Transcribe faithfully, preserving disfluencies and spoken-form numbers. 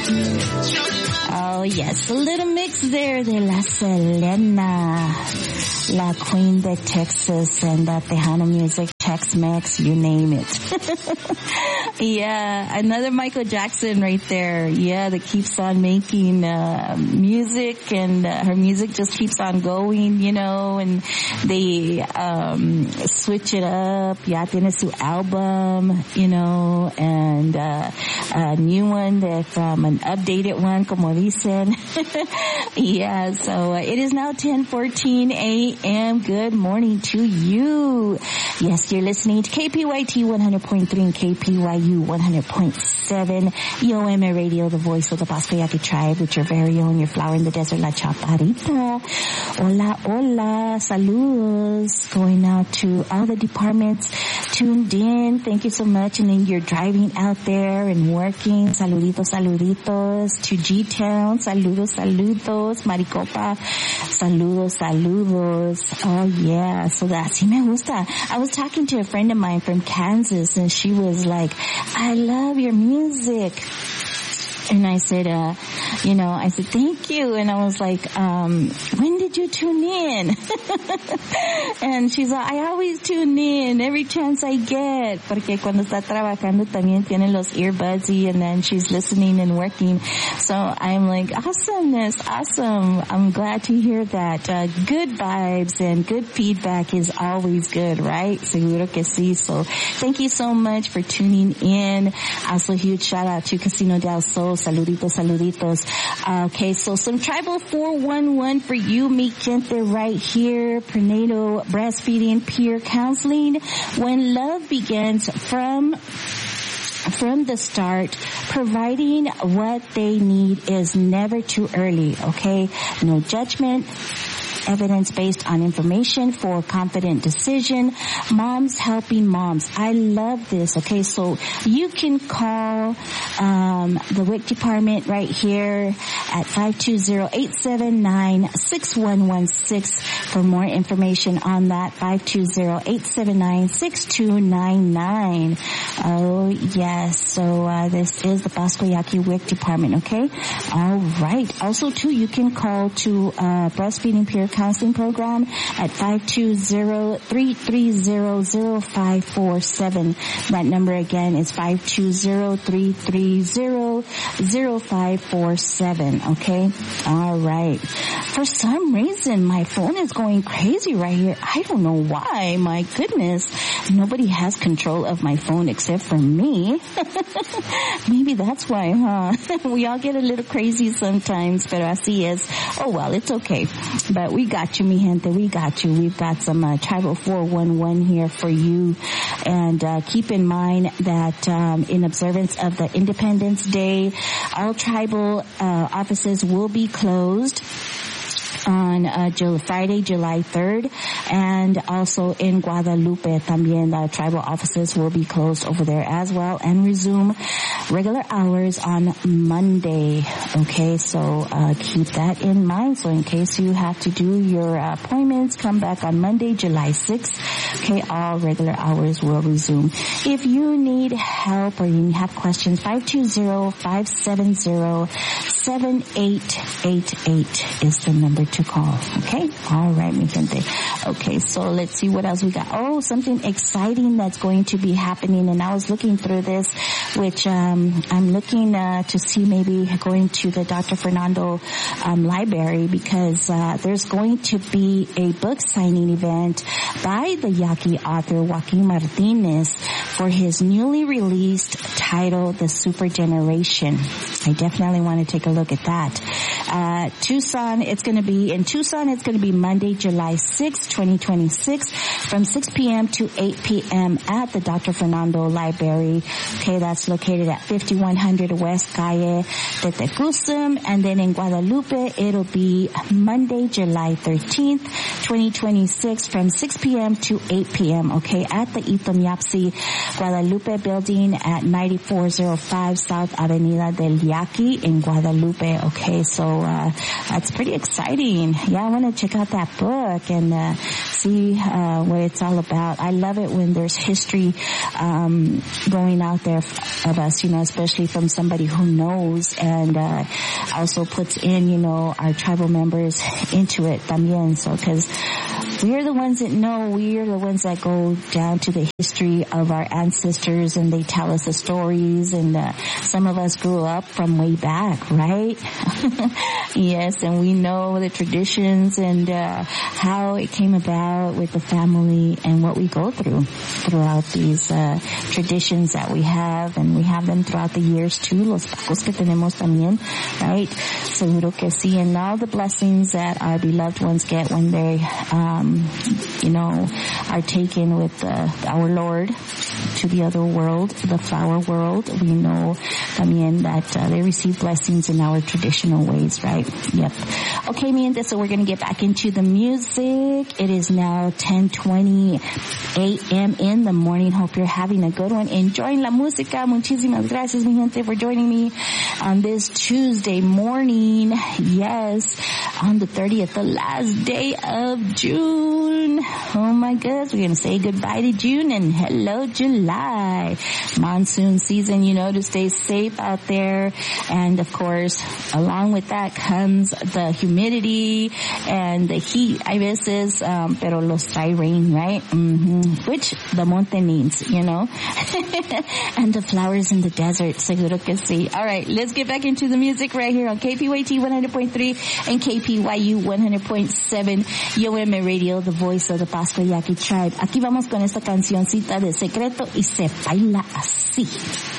Oh, yes. A little mix there de La Selena, la queen de Texas, and that Tejano music, Tex-Mex, you name it. Yeah, another Michael Jackson right there. Yeah, that keeps on making uh, music, and uh, her music just keeps on going, you know, and they um switch it up. Ya tiene su album, you know, and uh, a new one that um, an updated one, como dicen. Yeah, so uh, it is now ten fourteen a.m. Good morning to you. Yes, you're listening to K P Y T one hundred point three and K P Y U one hundred point seven. Y O M Radio, the voice of the Pasco Yaqui tribe, with your very own, your flower in the desert, La Chaparrita. Hola, hola, saludos. Going out to all the departments tuned in. Thank you so much. And then you're driving out there and working. Saluditos, saluditos to G-Town. Saludos, saludos. Maricopa. Saludos, saludos. Oh, yeah. So that's, sí me gusta. I was talking to a friend of mine from Kansas, and she was like, I love your music. And I said, uh, you know, I said, thank you. And I was like, um, when did you tune in? And she's like, I always tune in every chance I get. Porque cuando está trabajando también tiene los earbuds y, and then she's listening and working. So I'm like, awesomeness, awesome. I'm glad to hear that. Uh, good vibes and good feedback is always good, right? Seguro que sí. So thank you so much for tuning in. Also, huge shout out to Casino del Sol. Saluditos, saluditos. Uh, okay, so some Tribal four one one for you, mi gente, right here. Prenatal breastfeeding peer counseling. When love begins from from the start, providing what they need is never too early, okay? No judgment. Evidence based on information for confident decision. Moms helping moms. I love this. Okay, so you can call um the W I C department right here at five two zero, eight seven nine, six one one six for more information on that. five two zero, eight seven nine, six two nine nine. Oh, yes. So uh this is the Pasco Yaqui W I C department, okay? All right. Also, too, you can call to uh breastfeeding peer counseling program at five two zero, three three zero, zero five four seven. That number again is five two zero, three three zero, zero five four seven. Okay? All right. For some reason, my phone is going crazy right here. I don't know why. My goodness. Nobody has control of my phone except for me. Maybe that's why, huh? We all get a little crazy sometimes, pero así es. Oh, well, it's okay. But we got you, mi gente. We got you. We've got some uh, Tribal four one one here for you. And uh, keep in mind that um, in observance of the Independence Day, all tribal uh, offices will be closed on uh, July, Friday, July third, and also in Guadalupe, también the tribal offices will be closed over there as well and resume regular hours on Monday. Okay, so uh, keep that in mind. So in case you have to do your appointments, come back on Monday, July sixth. Okay, all regular hours will resume. If you need help or you have questions, five two zero, five seven zero, seven eight eight eight is the number to call. Okay? All right, mi gente. Okay, so let's see what else we got. Oh, something exciting that's going to be happening. And I was looking through this, which um I'm looking uh, to see maybe going to the Doctor Fernando um library, because uh there's going to be a book signing event by the Yaqui author Joaquin Martinez for his newly released title, The Super Generation. I definitely want to take a look at that. Uh Tucson, it's going to be in Tucson, it's going to be Monday, July sixth, twenty twenty-six, from six p.m. to eight p.m. at the Doctor Fernando Library. Okay, that's located at fifty-one hundred West Calle de Tecusum. And then in Guadalupe, it'll be Monday, July thirteenth, twenty twenty-six, from six p.m. to eight p.m. Okay, at the Itomyapsi Guadalupe building at ninety-four oh five South Avenida del Yaqui in Guadalupe. Okay, so uh that's pretty exciting. Yeah, I want to check out that book and uh see uh what it's all about. I love it when there's history um going out there of us, you know, especially from somebody who knows and uh also puts in, you know, our tribal members into it también. So because we are the ones that know, we are the ones that go down to the history of our ancestors and they tell us the stories, and uh, some of us grew up from way back, right? Yes, and we know the traditions and uh, how it came about with the family and what we go through throughout these uh, traditions that we have, and we have them throughout the years too, los pacos que tenemos también, right? Seguro que sí, and all the blessings that our beloved ones get when they um you know, are taken with uh, our Lord to the other world, the flower world. We know también that uh, they receive blessings in our traditional ways, right? Yep. Okay, mi gente, so we're going to get back into the music. It is now ten twenty a.m. in the morning. Hope you're having a good one. Enjoying la música. Muchísimas gracias, mi gente, for joining me on this Tuesday morning. Yes, on the thirtieth, the last day of June. Oh my goodness, we're going to say goodbye to June and hello July. Monsoon season, you know, to stay safe out there. And of course, along with that comes the humidity and the heat, I veces, um, pero los trae rain, right? Mm-hmm. Which the monte needs, you know? And the flowers in the desert, seguro que sí. All right, let's get back into the music right here on K P Y T one hundred point three and K P Y U one hundred point seven, U M Radio, the voice of the Pascua Yaqui tribe. Aquí vamos con esta cancioncita de Secreto y se baila así.